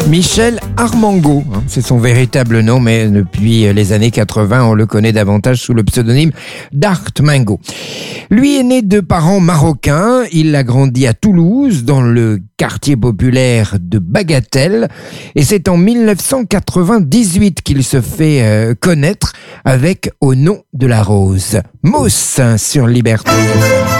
Michel Armango, c'est son véritable nom, mais depuis les années 80, on le connaît davantage sous le pseudonyme d'Art Mengo. Lui est né de parents marocains, il a grandi à Toulouse, dans le quartier populaire de Bagatelle, et c'est en 1998 qu'il se fait connaître avec Au nom de la rose. Mousse sur Liberté.